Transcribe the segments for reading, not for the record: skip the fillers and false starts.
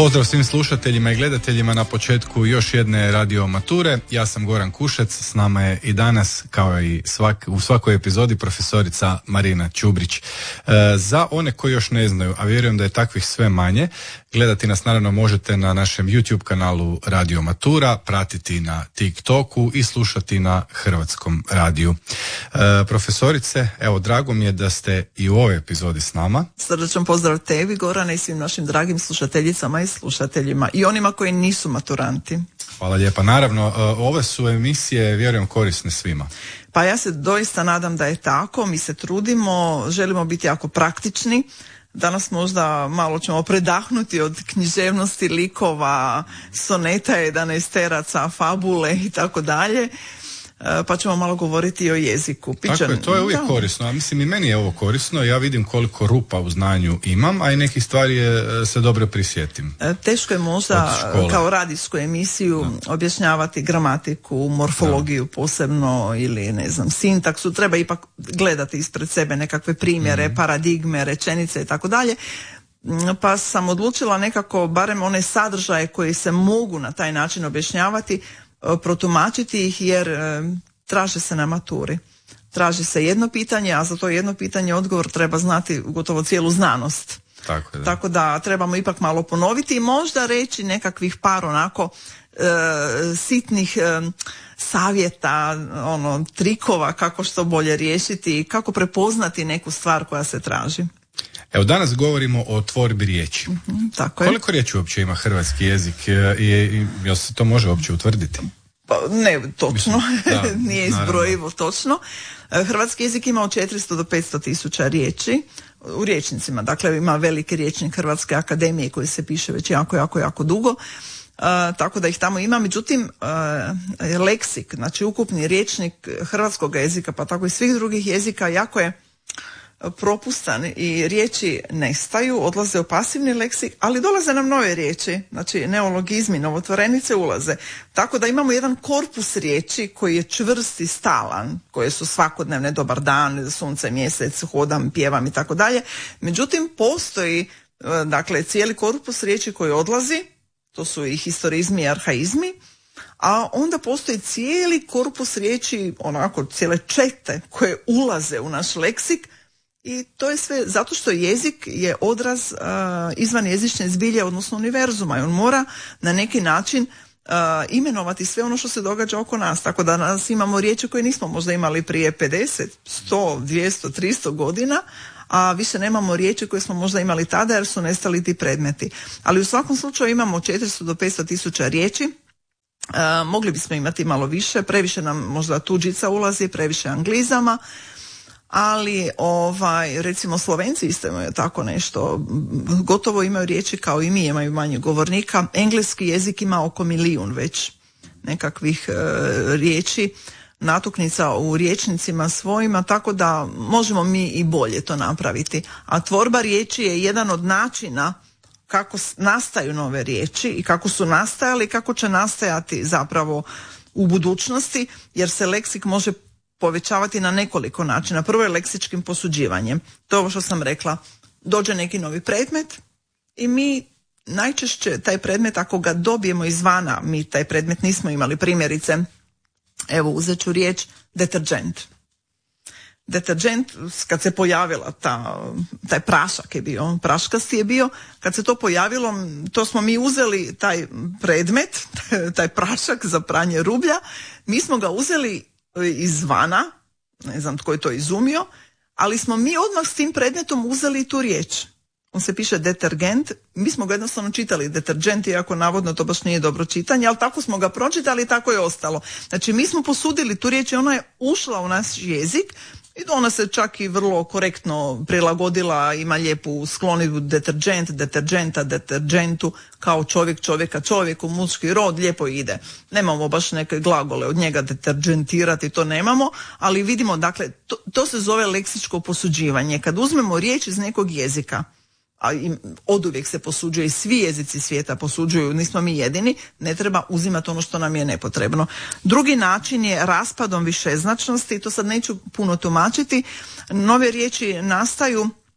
Pozdrav svim slušateljima i gledateljima na početku još jedne radio mature. Ja sam Goran Kušec, s nama je i danas, kao i u svakoj epizodi, profesorica Marina Čubrić. Za one koji još ne znaju, a vjerujem da je takvih sve manje, gledati nas naravno možete na našem YouTube kanalu Radio Matura, pratiti na TikToku i slušati na Hrvatskom radiju. Profesorice, evo, drago mi je da ste i u ovoj epizodi s nama. Srdačan pozdrav tebi, Gorane, i svim našim dragim slušateljicama i slušateljima i onima koji nisu maturanti. Hvala lijepa. Naravno, ove su emisije, vjerujem, korisne svima. Pa ja se doista nadam da je tako, mi se trudimo, želimo biti jako praktični. Danas možda malo ćemo predahnuti od književnosti, likova, soneta, 11-teraca, fabule i tako dalje, pa ćemo malo govoriti i o jeziku. Tako je, to je uvijek korisno, a mislim i meni je ovo korisno, ja vidim koliko rupa u znanju imam, a i nekih stvari se dobro prisjetim. Teško je možda kao radijsku emisiju objašnjavati gramatiku, morfologiju posebno ili ne znam, sintaksu, treba ipak gledati ispred sebe nekakve primjere, paradigme, rečenice i tako dalje. Pa sam odlučila nekako barem one sadržaje koji se mogu na taj način objašnjavati, protumačiti ih, jer traže se na maturi. Traži se jedno pitanje, a za to jedno pitanje odgovor treba znati gotovo cijelu znanost. Tako da trebamo ipak malo ponoviti i možda reći nekakvih par onako sitnih savjeta, trikova kako što bolje riješiti i kako prepoznati neku stvar koja se traži. Evo, danas govorimo o tvorbi riječi. Tako je. Koliko riječi uopće ima hrvatski jezik i jel se to može uopće utvrditi? Pa ne točno, nije izbrojivo točno. Hrvatski jezik ima od 400 do 500 tisuća riječi u riječnicima. Dakle, ima veliki riječnik Hrvatske akademije koji se piše već jako dugo. Tako da ih tamo ima. Međutim, leksik, znači ukupni riječnik hrvatskog jezika, pa tako i svih drugih jezika, jako je propustan i riječi nestaju, odlaze u pasivni leksik, ali dolaze nam nove riječi, znači neologizmi, novotvorenice ulaze. Tako da imamo jedan korpus riječi koji je čvrst i stalan, koje su svakodnevne, dobar dan, sunce, mjesec, hodam, pjevam i tako dalje. Međutim, postoji dakle cijeli korpus riječi koji odlazi, to su i historizmi i arhaizmi, a onda postoji cijeli korpus riječi, onako cijele čete koje ulaze u naš leksik. I to je sve zato što jezik je odraz izvanjezične zbilje, odnosno univerzuma, i on mora na neki način imenovati sve ono što se događa oko nas. Tako da nas imamo riječi koje nismo možda imali prije 50, 100, 200, 300 godina, a više nemamo riječi koje smo možda imali tada jer su nestali ti predmeti. Ali u svakom slučaju imamo 400 do 500 tisuća riječi. Mogli bismo imati malo više, previše nam možda tuđica ulazi, previše anglizama. Ali recimo Slovenci isto imaju tako nešto, gotovo imaju riječi kao i mi, imaju manje govornika. Engleski jezik ima oko 1 milijun već nekakvih riječi, natuknica u riječnicima svojima, tako da možemo mi i bolje to napraviti. A tvorba riječi je jedan od načina kako nastaju nove riječi i kako su nastajali i kako će nastajati zapravo u budućnosti, jer se leksik može povećavati na nekoliko načina. Prvo je leksičkim posuđivanjem. To je ovo što sam rekla. Dođe neki novi predmet i mi najčešće taj predmet, ako ga dobijemo izvana, mi taj predmet nismo imali, primjerice, evo uzet ću riječ deterđent. Deterđent, kad se pojavila taj prašak je bio, praškasti je bio, kad se to pojavilo, to smo mi uzeli taj predmet, taj prašak za pranje rublja, mi smo ga uzeli izvana, ne znam tko je to izumio, ali smo mi odmah s tim predmetom uzeli tu riječ. On se piše detergent, mi smo ga jednostavno čitali deterđent, iako navodno to baš nije dobro čitanje, ali tako smo ga pročitali i tako je ostalo. Znači mi smo posudili tu riječ i ona je ušla u naš jezik i ona se čak i vrlo korektno prilagodila, ima lijepu sklonidbu deterđent, deterđenta, deterđentu, kao čovjek čovjeka čovjeku, muški rod, lijepo ide. Nemamo baš neke glagole od njega deterđentirati, to nemamo, ali vidimo, dakle, to se zove leksičko posuđivanje. Kad uzmemo riječ iz nekog jezika, a oduvijek se posuđuje i svi jezici svijeta posuđuju, nismo mi jedini, ne treba uzimati ono što nam je nepotrebno. Drugi način je raspadom višeznačnosti, to sad neću puno tumačiti. Nove riječi nastaju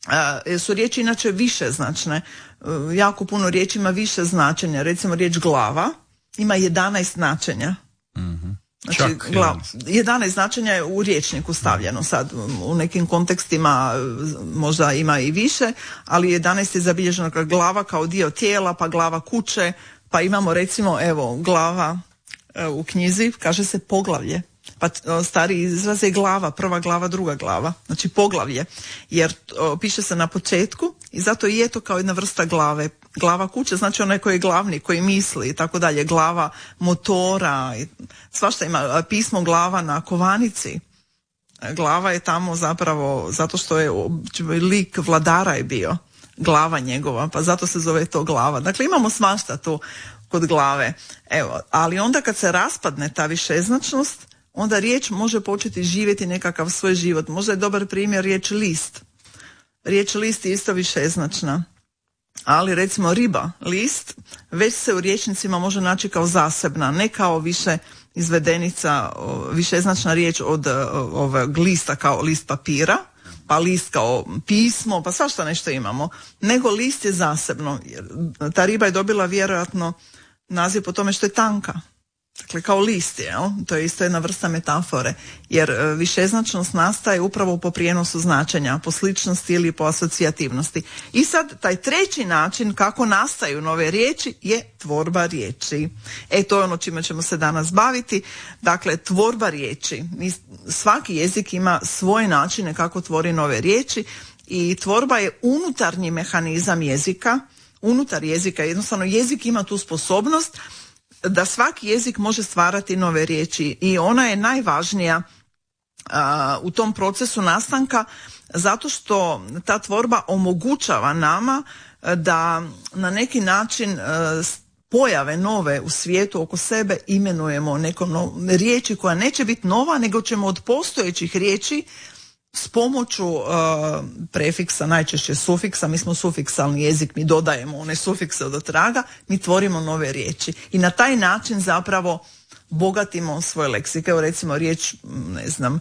su riječi inače višeznačne. Jako puno riječi ima više značenja. Recimo riječ glava ima 11 značenja. Znači, 11 značenja je u rječniku stavljeno. Sad u nekim kontekstima možda ima i više, ali 11 je zabilježeno kao glava kao dio tijela, pa glava kuće, pa imamo recimo evo glava u knjizi kaže se poglavlje. Pa stari izraz je glava, prva glava, druga glava, znači poglavlje, jer piše se na početku i zato i je to kao jedna vrsta glave. Glava kuće znači onaj koji je glavni, koji misli i tako dalje, glava motora, svašta ima, pismo glava na kovanici. Glava je tamo zapravo, zato što je lik vladara je bio, glava njegova, pa zato se zove to glava. Dakle, imamo svašta tu kod glave. Evo, ali onda kad se raspadne ta višeznačnost, onda riječ može početi živjeti nekakav svoj život. Možda je dobar primjer riječ list. Riječ list je isto višeznačna. Ali recimo riba, list, već se u rječnicima može naći kao zasebna, ne kao više izvedenica, višeznačna riječ od ovog lista kao list papira, pa list kao pismo, pa svašta nešto imamo, nego list je zasebno. Ta riba je dobila vjerojatno naziv po tome što je tanka. Dakle, kao list je, to je isto jedna vrsta metafore, jer višeznačnost nastaje upravo po prijenosu značenja, po sličnosti ili po asocijativnosti. I sad, taj treći način kako nastaju nove riječi je tvorba riječi. To je ono čime ćemo se danas baviti. Dakle, tvorba riječi. Svaki jezik ima svoje načine kako tvori nove riječi i tvorba je unutarnji mehanizam jezika. Unutar jezika, jednostavno jezik ima tu sposobnost da svaki jezik može stvarati nove riječi i ona je najvažnija u tom procesu nastanka zato što ta tvorba omogućava nama da na neki način pojave nove u svijetu oko sebe imenujemo riječi koja neće biti nova, nego ćemo od postojećih riječi s pomoću prefiksa, najčešće sufiksa, mi smo sufiksalni jezik, mi dodajemo one sufikse od otraga, mi tvorimo nove riječi i na taj način zapravo bogatimo svoj leksik. Evo recimo riječ, ne znam,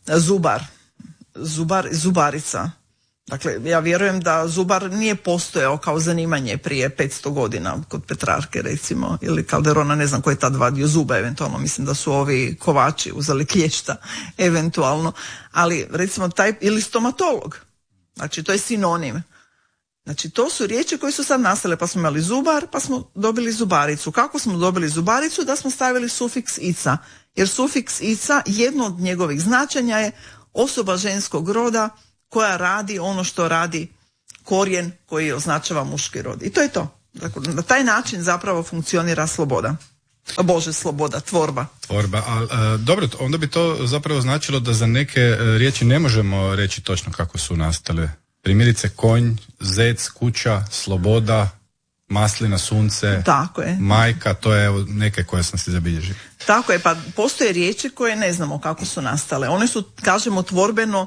zubarica. Dakle, ja vjerujem da zubar nije postojao kao zanimanje prije 500 godina kod Petrarke recimo, ili Calderona, ne znam ko je tad vadio zuba eventualno, mislim da su ovi kovači uzeli klješta eventualno, ali recimo ili stomatolog, znači to je sinonim. Znači to su riječi koje su sad nastale, pa smo imali zubar, pa smo dobili zubaricu. Kako smo dobili zubaricu? Da smo stavili sufiks ica, jer sufiks ica, jedno od njegovih značenja je osoba ženskog roda koja radi ono što radi korijen koji označava muški rod. I to je to. Dakle, na taj način zapravo funkcionira sloboda. Sloboda, tvorba. Dobro, onda bi to zapravo značilo da za neke riječi ne možemo reći točno kako su nastale. Primjerice konj, zec, kuća, sloboda, maslina, sunce, tako je. Majka, to je neke koje sam si zabilježio. Tako je, pa postoje riječi koje ne znamo kako su nastale. One su, kažemo, tvorbeno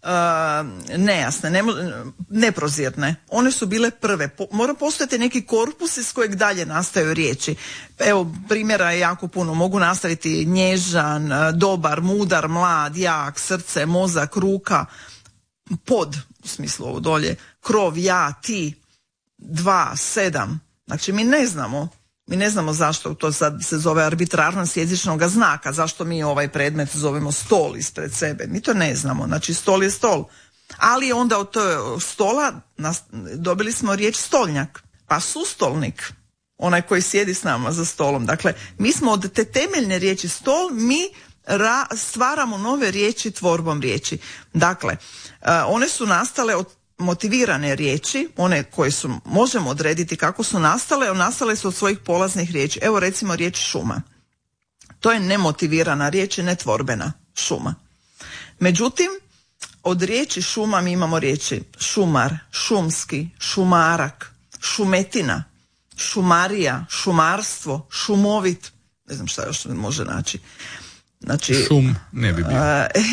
nejasne, neprozirne. One su bile prve. Mora postojati neki korpus iz kojeg dalje nastaju riječi. Evo, primjera je jako puno. Mogu nastaviti nježan, dobar, mudar, mlad, jak, srce, mozak, ruka, pod, u smislu ovo dolje, krov, ja, ti, 2, 7. Znači mi ne znamo zašto to sad se zove arbitrarnost jezičnog znaka, zašto mi ovaj predmet zovemo stol ispred sebe. Mi to ne znamo, znači stol je stol. Ali onda od stola dobili smo riječ stolnjak, pa sustolnik, onaj koji sjedi s nama za stolom. Dakle, mi smo od te temeljne riječi stol, mi stvaramo nove riječi tvorbom riječi. Dakle, one su nastale od motivirane riječi, one koje možemo odrediti kako su nastale su od svojih polaznih riječi. Evo recimo riječ šuma. To je nemotivirana riječ i netvorbena šuma. Međutim, od riječi šuma mi imamo riječi šumar, šumski, šumarak, šumetina, šumarija, šumarstvo, šumovit, ne znam šta još može naći. Znači, šum ne bi bio.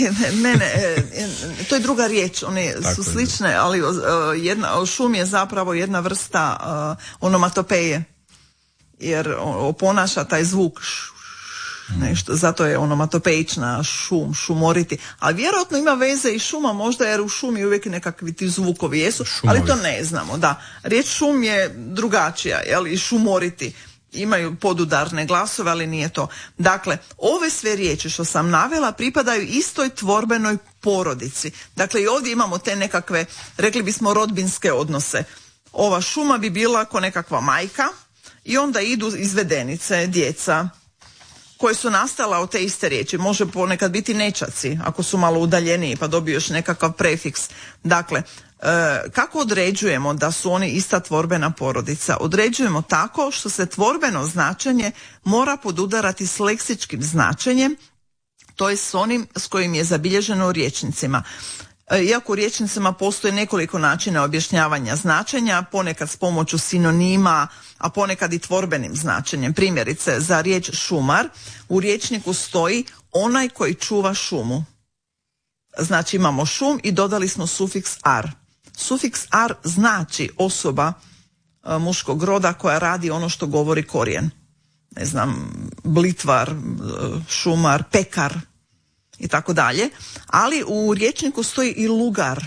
To je druga riječ, one su slične, ali šum je zapravo jedna vrsta onomatopeje, jer oponaša taj zvuk nešto, zato je onomatopeična, šum, šumoriti, ali vjerojatno ima veze i šuma možda, jer u šumi uvijek nekakvi ti zvukovi jesu, šumovi. Ali to ne znamo, da. Riječ šum je drugačija, jel, i šumoriti imaju podudarne glasove, ali nije to. Dakle, ove sve riječi što sam navela pripadaju istoj tvorbenoj porodici. Dakle, i ovdje imamo te nekakve, rekli bismo, rodbinske odnose. Ova šuma bi bila ko nekakva majka i onda idu izvedenice, djeca, koje su nastala od te iste riječi. Može ponekad biti nečaci, ako su malo udaljeniji, pa dobiju još nekakav prefiks. Dakle, kako određujemo da su oni ista tvorbena porodica? Određujemo tako što se tvorbeno značenje mora podudarati s leksičkim značenjem, to je s onim s kojim je zabilježeno u rječnicima. Iako u rječnicima postoji nekoliko načina objašnjavanja značenja, ponekad s pomoću sinonima, a ponekad i tvorbenim značenjem. Primjerice, za riječ šumar u rječniku stoji onaj koji čuva šumu. Znači imamo šum i dodali smo sufiks ar. Sufiks ar znači osoba muškog roda koja radi ono što govori korijen. Ne znam, blitvar, šumar, pekar i tako dalje. Ali u rječniku stoji i lugar.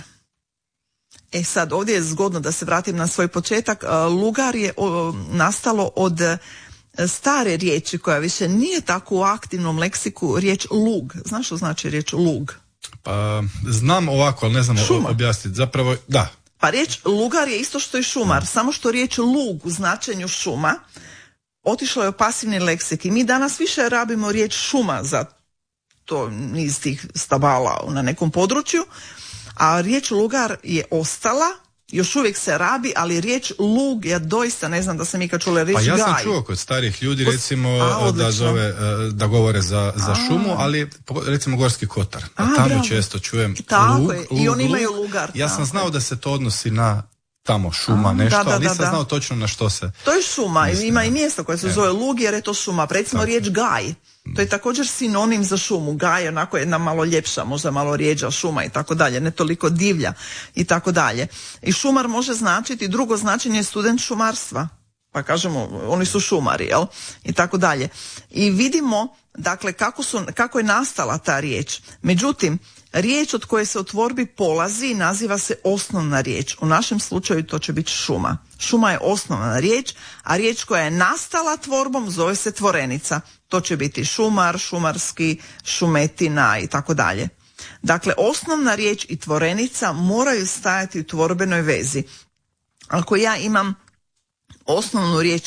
Sad, ovdje je zgodno da se vratim na svoj početak. Lugar je nastalo od stare riječi koja više nije tako u aktivnom leksiku, riječ lug. Znaš što znači riječ lug? Pa, znam ovako, ali ne znam objasniti. Zapravo, da. Pa riječ lugar je isto što i šumar, samo što riječ lug u značenju šuma otišlo je u pasivni leksik i mi danas više rabimo riječ šuma za to niz tih stabala na nekom području, a riječ lugar je ostala, još uvijek se rabi, ali riječ lug, ja doista ne znam da sam ikad čula riječ gaj. Pa ja sam čuo kod starih ljudi recimo da govore za šumu, ali recimo Gorski kotar. Tamo često čujem lug. I oni imaju lugar. Ja sam znao da se to odnosi na tamo šuma nešto, ali nisam znao točno na što se. To je šuma, ima i mjesto koje se zove lug jer je to šuma. Recimo riječ gaj. To je također sinonim za šumu. Gaj je onako jedna malo ljepša, možda malo rjeđa šuma i tako dalje, ne toliko divlja i tako dalje. I šumar može značiti, drugo značenje je student šumarstva. Pa kažemo, oni su šumari, jel? I tako dalje. I vidimo, dakle, kako je nastala ta riječ. Međutim, riječ od koje se u tvorbi polazi naziva se osnovna riječ. U našem slučaju to će biti šuma. Šuma je osnovna riječ, a riječ koja je nastala tvorbom zove se tvorenica. To će biti šumar, šumarski, šumetina i tako dalje. Dakle, osnovna riječ i tvorenica moraju stajati u tvorbenoj vezi. Ako ja imam osnovnu riječ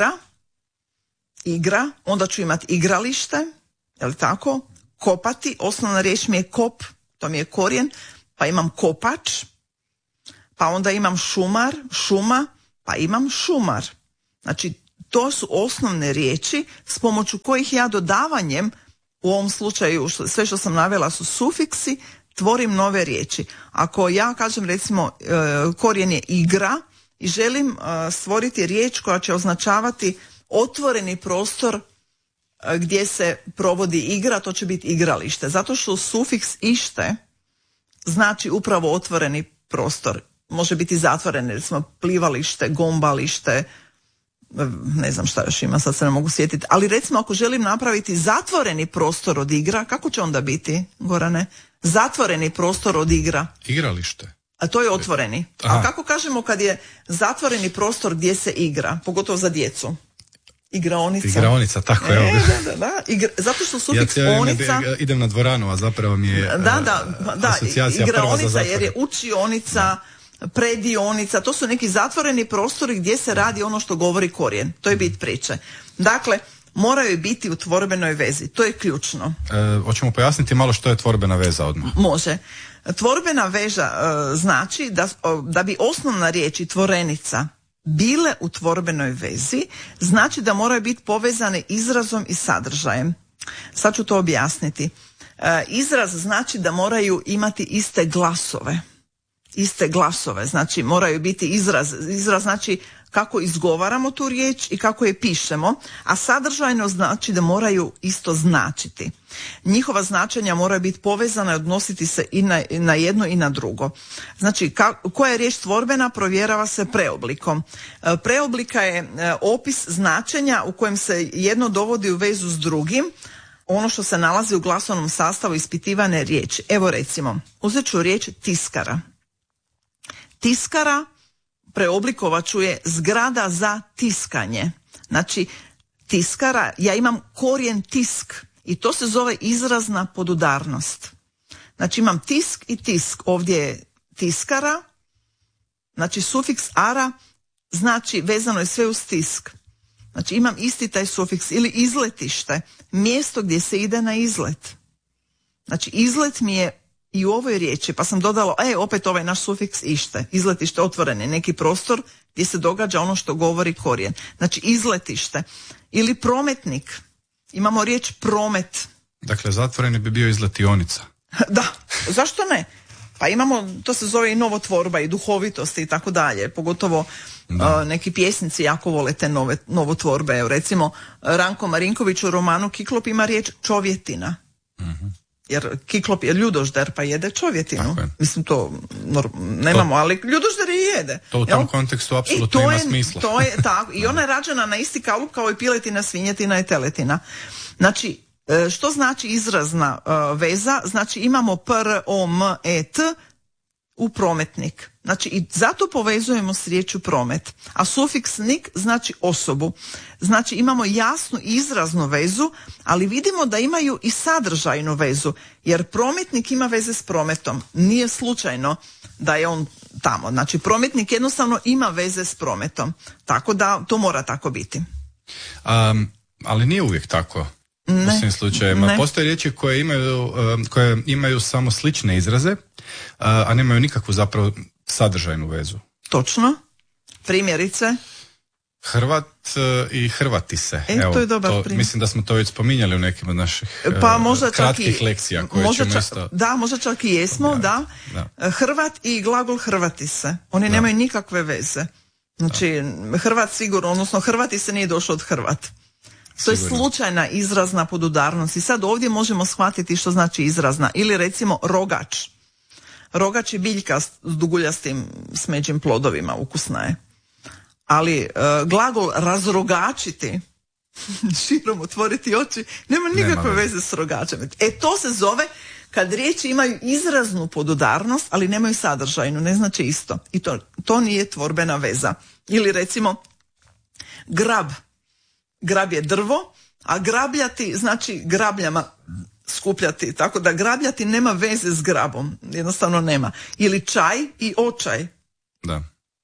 igra, onda ću imati igralište, je li tako? Kopati, osnovna riječ mi je kop, to mi je korijen, pa imam kopač, pa onda imam šumar, šuma, pa imam šumar. Znači, to su osnovne riječi s pomoću kojih ja dodavanjem, u ovom slučaju sve što sam navela su sufiksi, tvorim nove riječi. Ako ja kažem recimo korijen je igra i želim stvoriti riječ koja će označavati otvoreni prostor gdje se provodi igra, to će biti igralište. Zato što sufiks ište znači upravo otvoreni prostor. Može biti zatvoreni, recimo plivalište, gombalište, ne znam šta još ima, sad se ne mogu sjetiti. Ali recimo ako želim napraviti zatvoreni prostor od igra, kako će onda biti, Gorane? Zatvoreni prostor od igra. Igralište. A to je otvoreni. Aha. A kako kažemo kad je zatvoreni prostor gdje se igra, pogotovo za djecu? Igraonica, tako je. Da. Zato što sufiks onica... idem na dvoranu, a zapravo mi je asocijacija prva za zatvore. Jer je učionica, predionica, to su neki zatvoreni prostori gdje se radi ono što govori korijen. To je bit priče. Dakle, moraju biti u tvorbenoj vezi. To je ključno. Hoćemo pojasniti malo što je tvorbena veza odmah? Može. Tvorbena veza znači da bi osnovna riječ i tvorenica bile u tvorbenoj vezi, znači da moraju biti povezane izrazom i sadržajem. Sad ću to objasniti. Izraz znači da moraju imati iste glasove, znači moraju biti izraz znači kako izgovaramo tu riječ i kako je pišemo, a sadržajno znači da moraju isto značiti. Njihova značenja moraju biti povezana i odnositi se i na jedno i na drugo. Znači, koja je riječ tvorbena provjerava se preoblikom. Preoblika je opis značenja u kojem se jedno dovodi u vezu s drugim, ono što se nalazi u glasovnom sastavu ispitivane riječi. Evo recimo, uzet ću riječ tiskara. Tiskara preoblikovat ću je zgrada za tiskanje. Znači, tiskara, ja imam korijen tisk i to se zove izrazna podudarnost. Znači, imam tisk i tisk. Ovdje je tiskara, znači sufiks ara, znači vezano je sve uz tisk. Znači, imam isti taj sufiks. Ili izletište, mjesto gdje se ide na izlet. Znači, izlet mi je i u ovoj riječi, pa sam dodala, opet ovaj naš sufiks ište. Izletište, otvoren je neki prostor gdje se događa ono što govori korijen. Znači, izletište. Ili prometnik. Imamo riječ promet. Dakle, zatvoreni bi bio izletionica. Da, zašto ne? Pa imamo, to se zove i novotvorba i duhovitost i tako dalje. Pogotovo neki pjesnici jako vole te novotvorbe. Evo, recimo, Ranko Marinković u romanu Kiklop ima riječ čovjetina. Jer Kiklop je ljudožder pa jede čovjetinu. Mislim, to nemamo, ali ljudožder i jede. To u tom kontekstu apsolutno ima smisla. To je tako. I ona je rađena na isti kalup kao i piletina, svinjetina i teletina. Znači, što znači izrazna veza? Znači, imamo p-r-o-m-e-t u prometnik. Znači, i zato povezujemo s riječju promet. A sufiks nik znači osobu. Znači, imamo jasnu izraznu vezu, ali vidimo da imaju i sadržajnu vezu, jer prometnik ima veze s prometom. Nije slučajno da je on tamo. Znači, prometnik jednostavno ima veze s prometom. Tako da to mora tako biti. Ali nije uvijek tako. U svim slučajevima. Postoje riječi koje imaju samo slične izraze, a nemaju nikakvu zapravo sadržajnu vezu. Točno. Primjerice? Hrvat i hrvati se. Evo, to je dobar primjer. Mislim da smo to već spominjali u nekim od naših kratkih lekcija koje ćemo isto... Da, možda čak i jesmo, da. Hrvat i glagol hrvati se. Oni nemaju nikakve veze. Znači, Hrvat sigurno, odnosno hrvati se nije došao od Hrvat. To je slučajna izrazna podudarnost i sad ovdje možemo shvatiti što znači izrazna. Ili recimo rogač. Rogač je biljka s duguljastim smeđim plodovima, ukusna je. Ali glagol razrogačiti, širom otvoriti oči, nema nikakve veze s rogačem. To se zove kad riječi imaju izraznu podudarnost, ali nemaju sadržajnu, ne znači isto. I to nije tvorbena veza. Ili recimo grab. Grab je drvo, a grabljati znači grabljama skupljati. Tako da grabljati nema veze s grabom. Jednostavno nema. Ili čaj i očaj. Da.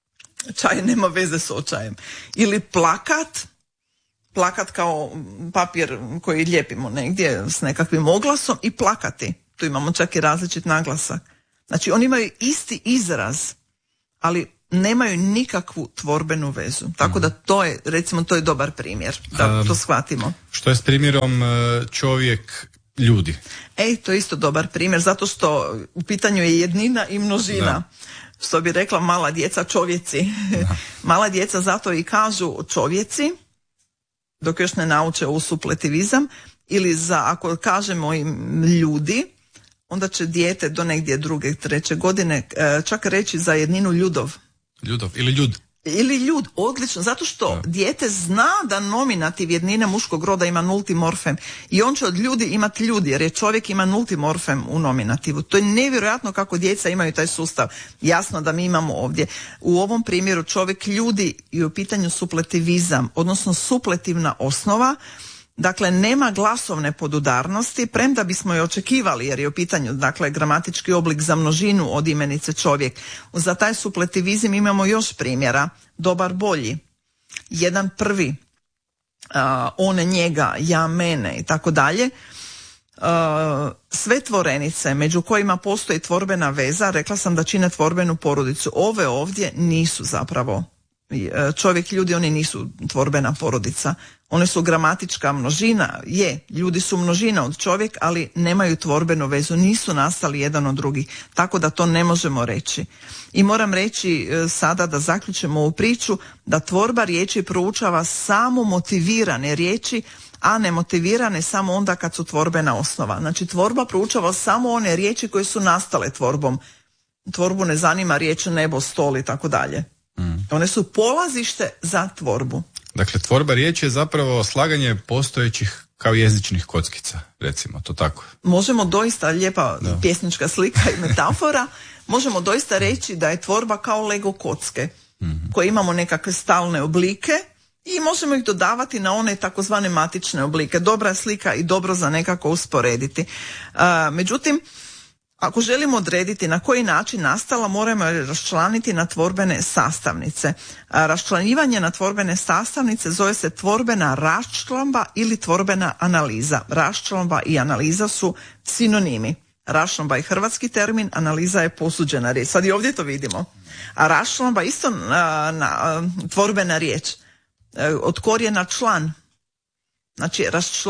Čaj nema veze s očajem. Ili plakat. Plakat kao papir koji lijepimo negdje s nekakvim oglasom i plakati. Tu imamo čak i različit naglasak. Znači oni imaju isti izraz, ali nemaju nikakvu tvorbenu vezu. Tako da to je, recimo, to je dobar primjer, da to shvatimo. Što je s primjerom čovjek, ljudi? To je isto dobar primjer, zato što u pitanju je jednina i množina. Da. Što bi rekla mala djeca, čovjeci. Mala djeca zato i kažu čovjeci, dok još ne nauče u supletivizam, ili ako kažemo im ljudi, onda će dijete do negdje 2., 3. godine čak reći za jedninu ljudov. Ljudov ili ljud. Ili ljud, odlično, zato što dijete zna da nominativ jednine muškog roda ima nulti morfem i on će od ljudi imati ljudi, jer je čovjek ima nulti morfem u nominativu. To je nevjerojatno kako djeca imaju taj sustav. Jasno da mi imamo ovdje. U ovom primjeru čovjek, ljudi i u pitanju supletivizam, odnosno supletivna osnova. Dakle, nema glasovne podudarnosti, premda bismo je očekivali, jer je u pitanju, dakle, gramatički oblik za množinu od imenice čovjek. Za taj supletivizam imamo još primjera. Dobar, bolji. Jedan, prvi. On, njega, ja, mene i tako dalje. Sve tvorenice među kojima postoji tvorbena veza, rekla sam da čine tvorbenu porodicu. Ove ovdje nisu zapravo čovjek, ljudi, oni nisu tvorbena porodica. One su gramatička množina, ljudi su množina od čovjek, ali nemaju tvorbenu vezu, nisu nastali jedan od drugih, tako da to ne možemo reći. I moram reći sada da zaključimo ovu priču, da tvorba riječi proučava samo motivirane riječi, a nemotivirane samo onda kad su tvorbena osnova. Znači, tvorba proučava samo one riječi koje su nastale tvorbom. Tvorbu ne zanima riječ nebo, stol i tako dalje. One su polazište za tvorbu. Dakle, tvorba riječi je zapravo slaganje postojećih kao jezičnih kockica, recimo, to tako. Možemo doista, lijepa pjesnička slika i metafora, možemo doista reći da je tvorba kao Lego kocke, koje imamo nekakve stalne oblike i možemo ih dodavati na one takozvane matične oblike. Dobra je slika i dobro za nekako usporediti. Međutim, ako želimo odrediti na koji način nastala, moramo je raščlaniti na tvorbene sastavnice. Raščlanjivanje na tvorbene sastavnice zove se tvorbena raščlamba ili tvorbena analiza. Raščlamba i analiza su sinonimi. Raščlamba je hrvatski termin, analiza je posuđena riječ. Sad i ovdje to vidimo. A raščlamba isto tvorbena riječ. Od korijena član. Znači,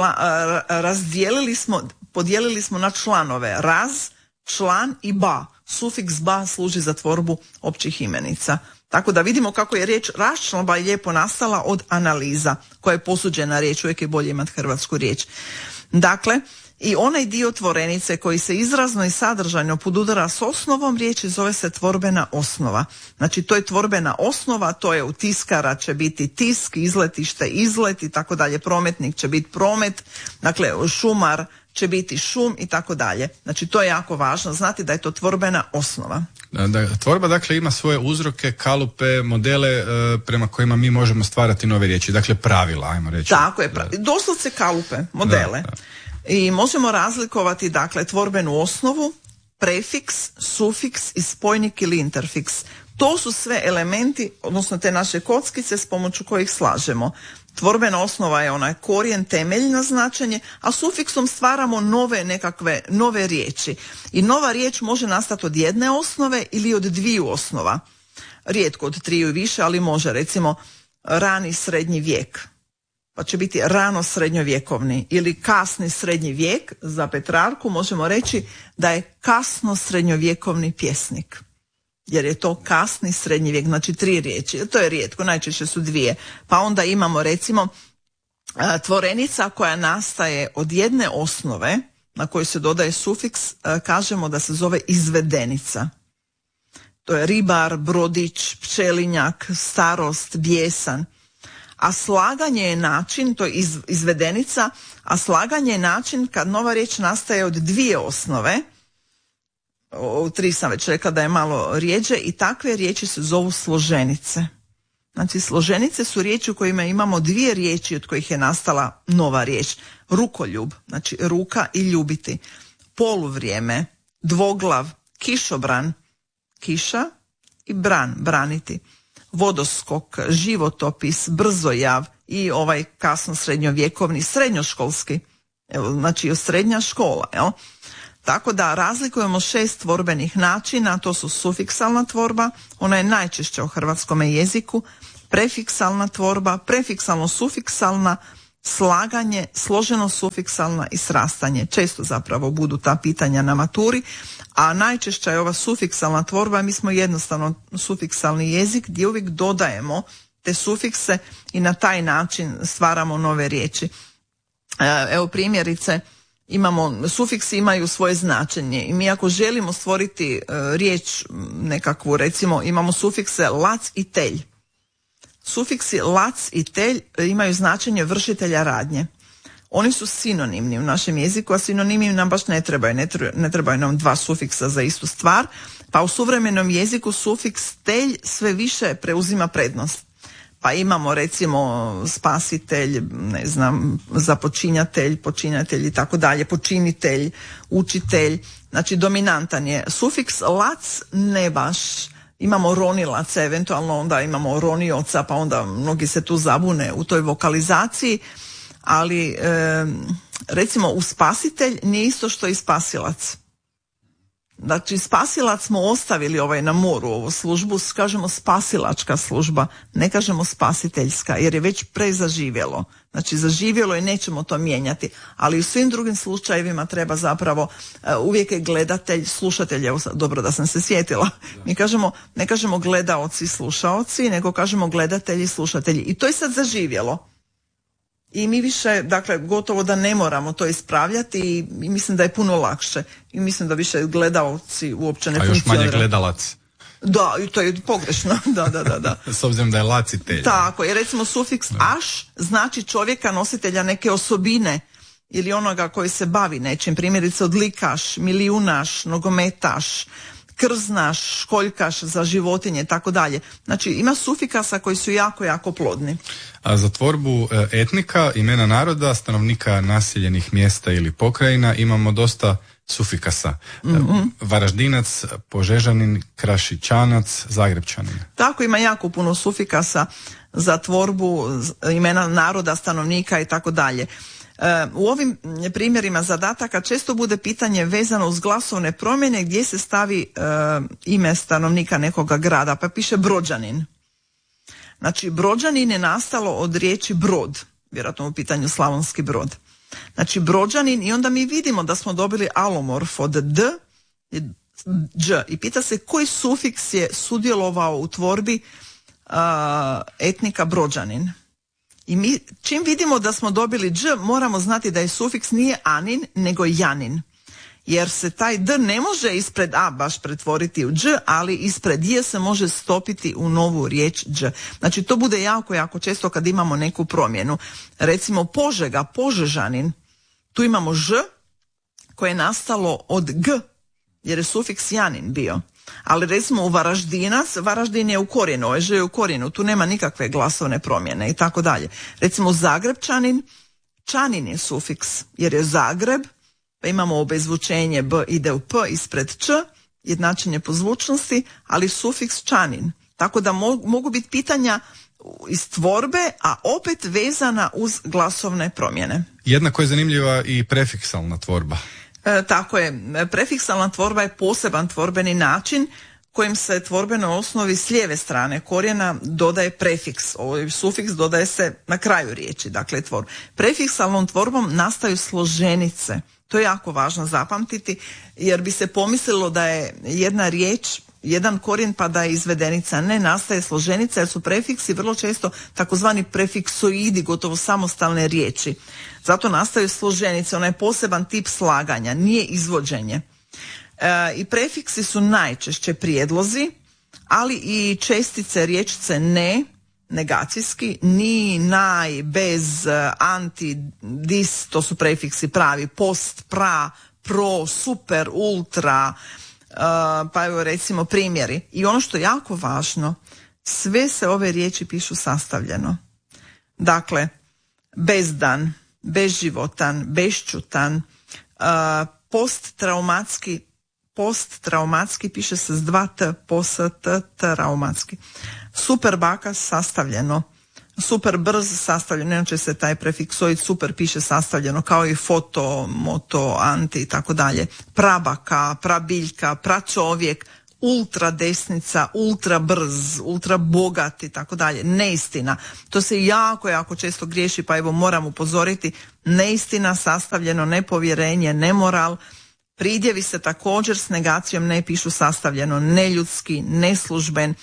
podijelili smo na članove. Član i ba. Sufiks ba služi za tvorbu općih imenica. Tako da vidimo kako je riječ raščlamba lijepo nastala od analiza, koja je posuđena riječ, uvijek je bolje imati hrvatsku riječ. Dakle, i onaj dio tvorenice koji se izrazno i sadržajno podudara s osnovom riječi zove se tvorbena osnova. Znači, to je tvorbena osnova, to je u tiskara će biti tisk, izletište, izlet i tako dalje, prometnik će biti promet, dakle, šumar će biti šum i tako dalje. Znači, to je jako važno znati da je to tvorbena osnova. Tvorba, dakle, ima svoje uzroke, kalupe, modele prema kojima mi možemo stvarati nove riječi, dakle, pravila, ajmo reći. Tako je, doslovce kalupe, modele. Da. I možemo razlikovati, dakle, tvorbenu osnovu, prefiks, sufiks i spojnik ili interfiks. To su sve elementi, odnosno te naše kockice s pomoću kojih slažemo. Tvorbena osnova je onaj korijen, temeljno značenje, a sufiksom stvaramo nove riječi. I nova riječ može nastati od jedne osnove ili od dviju osnova. Rijetko od triju i više, ali može, recimo, rani srednji vijek. Pa će biti rano srednjovjekovni ili kasni srednji vijek. Za Petrarku možemo reći da je kasno srednjovjekovni pjesnik. Jer je to kasni srednji vijek, znači 3 riječi. To je rijetko, najčešće su 2. Pa onda imamo, recimo, tvorenica koja nastaje od jedne osnove na kojoj se dodaje sufiks, kažemo da se zove izvedenica. To je ribar, brodić, pčelinjak, starost, bijesan. A slaganje je način, to je izvedenica, a slaganje je način kad nova riječ nastaje od 2 osnove. U 3 sam već rekla da je malo rijeđe i takve riječi se zovu složenice. Znači, složenice su riječi u kojima imamo 2 riječi od kojih je nastala nova riječ. Rukoljub, znači ruka i ljubiti. Poluvrijeme, dvoglav, kišobran, kiša i braniti. Vodoskok, životopis, brzojav i ovaj kasno srednjovjekovni, srednjoškolski, znači srednja škola. Tako da razlikujemo 6 tvorbenih načina, to su sufiksalna tvorba, ona je najčešća u hrvatskom jeziku, prefiksalna tvorba, prefiksalno-sufiksalna, slaganje, složeno-sufiksalna i srastanje. Često zapravo budu ta pitanja na maturi, a najčešća je ova sufiksalna tvorba. Mi smo jednostavno sufiksalni jezik gdje uvijek dodajemo te sufikse i na taj način stvaramo nove riječi. Evo primjerice, sufiksi imaju svoje značenje i mi ako želimo stvoriti riječ nekakvu, recimo imamo sufikse lac i telj. Sufiksi lac i telj imaju značenje vršitelja radnje. Oni su sinonimni u našem jeziku, a sinonimi nam baš ne trebaju nam 2 sufiksa za istu stvar, pa u suvremenom jeziku sufiks telj sve više preuzima prednost. Pa imamo recimo spasitelj, ne znam, započinjatelj, počinjatelj i tako dalje, počinitelj, učitelj, znači dominantan je. Sufiks lac ne baš. Imamo ronilac, eventualno onda imamo ronioca, pa onda mnogi se tu zabune u toj vokalizaciji, ali recimo u spasitelj nije isto što i spasilac. Znači, spasilac smo ostavili na moru ovu službu, kažemo spasilačka služba, ne kažemo spasiteljska, jer je već prezaživjelo. Znači, zaživjelo i nećemo to mijenjati, ali u svim drugim slučajevima treba zapravo, uvijek je gledatelj, slušatelj, evo dobro da sam se sjetila, mi ne kažemo gledaoci, slušaoci, nego kažemo gledatelji, slušatelji i to je sad zaživjelo. I mi više, dakle, gotovo da ne moramo to ispravljati i mislim da je puno lakše. I mislim da više gledaoci uopće ne funkcionira. A još manje gledalac. Da, i to je pogrešno. Da. S obzirom da je lacitelj. Tako, jer recimo sufiks aš znači čovjeka nositelja neke osobine ili onoga koji se bavi nečim, primjerice odlikaš, milijunaš, nogometaš, krznaš, školjkaš za životinje i tako dalje. Znači ima sufikasa koji su jako, jako plodni. A za tvorbu etnika, imena naroda, stanovnika naseljenih mjesta ili pokrajina imamo dosta sufikasa. Varaždinac, Požežanin, Krašičanac, Zagrebčanin. Tako, ima jako puno sufikasa za tvorbu imena naroda, stanovnika i tako dalje. U ovim primjerima zadataka često bude pitanje vezano uz glasovne promjene gdje se stavi ime stanovnika nekoga grada, pa piše Brođanin. Znači, Brođanin je nastalo od riječi brod, vjerojatno u pitanju Slavonski Brod. Znači, Brođanin, i onda mi vidimo da smo dobili alomorf od d i dž, i pita se koji sufiks je sudjelovao u tvorbi etnika Brođanin. I mi čim vidimo da smo dobili dž, moramo znati da je sufiks nije anin, nego janin. Jer se taj d ne može ispred a baš pretvoriti u dž, ali ispred j se može stopiti u novu riječ dž. Znači to bude jako, jako često kad imamo neku promjenu. Recimo Požega, Požežanin, tu imamo ž koje je nastalo od g, jer je sufiks janin bio. Ali recimo u Varaždinac, Varaždin je u korijenu, ovaj ž je u korijenu, tu nema nikakve glasovne promjene i tako dalje. Recimo Zagrebčanin, čanin je sufiks, jer je Zagreb, pa imamo obezvučenje b ide u p ispred č, jednačenje po zvučnosti, ali sufiks čanin. Tako da mogu biti pitanja iz tvorbe, a opet vezana uz glasovne promjene. Jednako je zanimljiva i prefiksalna tvorba. Tako je, prefiksalna tvorba je poseban tvorbeni način kojim se tvorbenoj osnovi s lijeve strane korijena dodaje prefiks. Ovaj sufiks dodaje se na kraju riječi, dakle tvor. Prefiksalnom tvorbom nastaju složenice. To je jako važno zapamtiti, jer bi se pomislilo da je jedna riječ, jedan korijen pa da je izvedenica. Ne, nastaje složenica jer su prefiksi vrlo često takozvani prefiksoidi, gotovo samostalne riječi. Zato nastaju složenice, ona je poseban tip slaganja, nije izvođenje. I prefiksi su najčešće prijedlozi, ali i čestice riječice ne, negacijski, ni, naj, bez, anti, dis, to su prefiksi pravi, post, pra, pro, super, ultra, pa evo recimo primjeri. I ono što je jako važno, sve se ove riječi pišu sastavljeno. Dakle, bezdan, bezživotan, bešćutan, posttraumatski piše se s 2 t, traumatski. Super baka sastavljeno, super brz sastavljeno, inače se taj prefiksoid super piše sastavljeno, kao i foto, moto, anti i tako dalje. Prabaka, prabiljka, pračovjek, ultra desnica, ultra brz, ultra bogat i tako dalje. Neistina. To se jako, jako često griješi, pa evo moram upozoriti. Neistina, sastavljeno, nepovjerenje, nemoral. Pridjevi se također s negacijom ne pišu sastavljeno, neljudski, neslužben,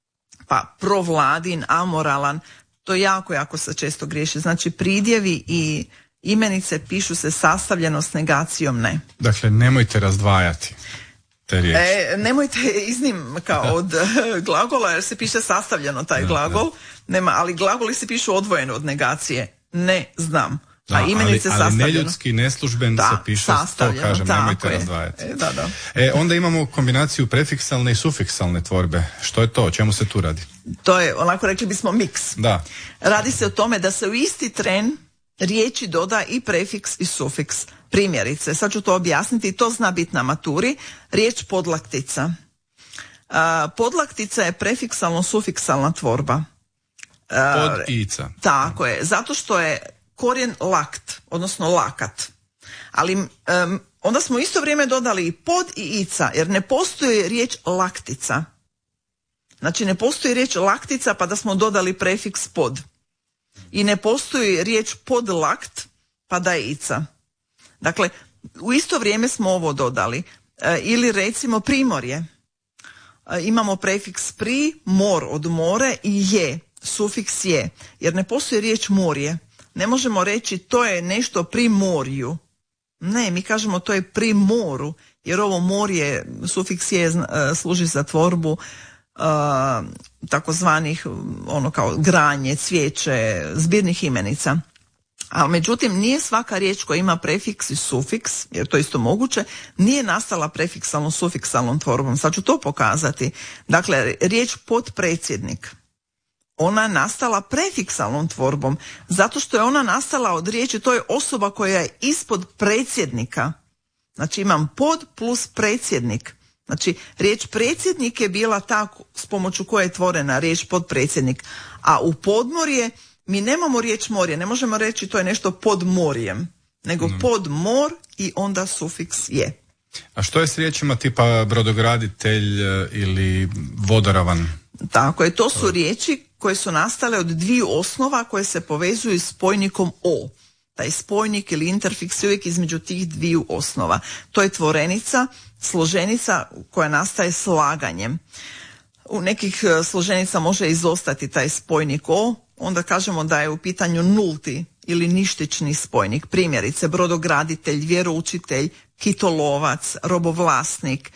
pa provladin, amoralan. To jako, jako se često griješi. Znači pridjevi i imenice pišu se sastavljeno s negacijom ne. Dakle, nemojte razdvajati te riječi. Nemojte iznimka od glagola jer se piše sastavljeno taj glagol, nema, ali glagoli se pišu odvojeno od negacije. Ne znam. Da, ali neljudski, neslužben se piše, to kažem, nemojte razdvajati. Da. Onda imamo kombinaciju prefiksalne i sufiksalne tvorbe. Što je to? O čemu se tu radi? To je, onako rekli bismo, miks. Da. Radi se o tome da se u isti tren riječi doda i prefiks i sufiks. Primjerice, sad ću to objasniti i to zna biti na maturi. Riječ podlaktica. Podlaktica je prefiksalno-sufiksalna tvorba. Pod-ica. Tako je, zato što je korijen lakt, odnosno lakat. Ali onda smo isto vrijeme dodali i pod i ica, jer ne postoji riječ laktica. Znači ne postoji riječ laktica pa da smo dodali prefiks pod. I ne postoji riječ podlakt pa da je ica. Dakle, u isto vrijeme smo ovo dodali. Ili recimo primorje. Imamo prefiks pri, mor od more i je, sufiks je. Jer ne postoji riječ morje. Ne možemo reći to je nešto pri morju. Ne, mi kažemo to je pri moru, jer ovo morje, sufiks je, služi za tvorbu takozvanih ono kao granje, cvijeće, zbirnih imenica. A međutim, nije svaka riječ koja ima prefiks i sufiks, jer to je isto moguće, nije nastala prefiksalno-sufiksalnom tvorbom. Sad ću to pokazati. Dakle, riječ potpredsjednik, ona je nastala prefiksalnom tvorbom, zato što je ona nastala od riječi, to je osoba koja je ispod predsjednika. Znači imam pod plus predsjednik. Znači riječ predsjednik je bila ta s pomoću koje je tvorena riječ podpredsjednik. A u podmorje mi nemamo riječ morje, ne možemo reći to je nešto pod morjem, nego podmor i onda sufiks je. A što je s riječima tipa brodograditelj ili vodoravan? Tako je, to su riječi koje su nastale od dviju osnova koje se povezuju s spojnikom o. Taj spojnik ili interfiks je uvijek između tih dviju osnova. To je tvorenica, složenica koja nastaje slaganjem. U nekih složenica može izostati taj spojnik o, onda kažemo da je u pitanju nulti ili ništični spojnik. Primjerice, brodograditelj, vjeroučitelj, kitolovac, robovlasnik,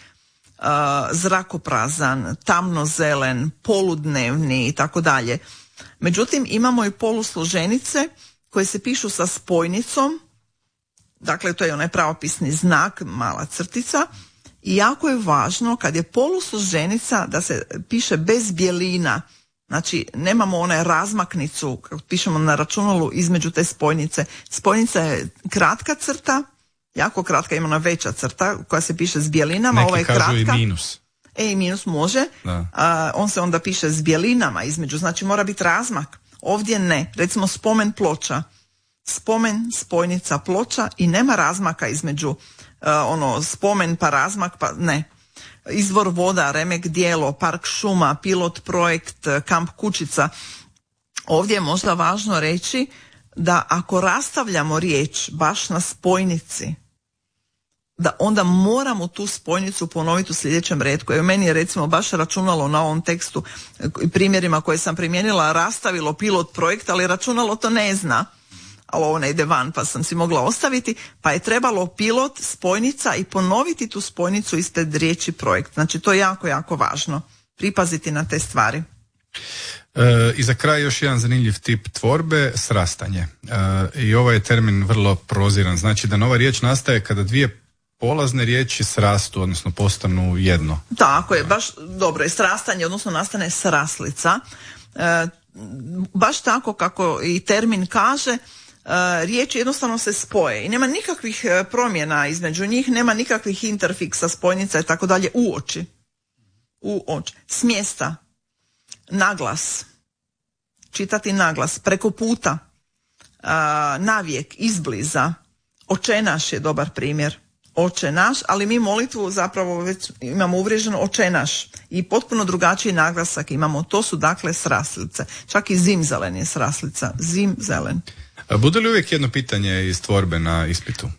zrakoprazan, tamnozelen, poludnevni i tako dalje. Međutim, imamo i polusloženice koje se pišu sa spojnicom, dakle to je onaj pravopisni znak, mala crtica, i jako je važno kad je polusloženica da se piše bez bjelina, znači nemamo onaj razmaknicu, kako pišemo na računalu između te spojnice. Spojnica je kratka crta, jako kratka, ima ona veća crta koja se piše s bjelinama. Neki kažu kratka, i minus. I minus može, on se onda piše s bjelinama između, znači mora biti razmak. Ovdje ne, recimo spomen ploča, spomen, spojnica, ploča i nema razmaka između spomen pa razmak pa ne. Izvor voda, remek djelo, park šuma, pilot projekt, kamp kućica. Ovdje je možda važno reći da ako rastavljamo riječ baš na spojnici, da onda moramo tu spojnicu ponoviti u sljedećem retku. Evo meni je recimo baš računalo na ovom tekstu primjerima koje sam primijenila rastavilo pilot projekt, ali računalo to ne zna. Ali ovo ne ide van pa sam si mogla ostaviti, pa je trebalo pilot, spojnica i ponoviti tu spojnicu ispred riječi projekt. Znači to je jako, jako važno. Pripaziti na te stvari. I za kraj još jedan zanimljiv tip tvorbe, srastanje. I ovaj je termin vrlo proziran. Znači da nova riječ nastaje kada dvije polazne riječi srastu, odnosno postanu jedno. Tako je, baš dobro je srastanje, odnosno nastane sraslica. Baš tako kako i termin kaže, riječi jednostavno se spoje i nema nikakvih promjena između njih, nema nikakvih interfiksa, spojnica i tako dalje u oči. S mjesta, naglas, čitati naglas, preko puta, navijek, izbliza, oče naš je dobar primjer. Oče naš, ali mi molitvu zapravo već imamo uvriježeno oče naš i potpuno drugačiji naglasak imamo. To su dakle sraslice. Čak i zimzelen je sraslica. Zimzelen. Bude li uvijek jedno pitanje iz tvorbe na ispitu?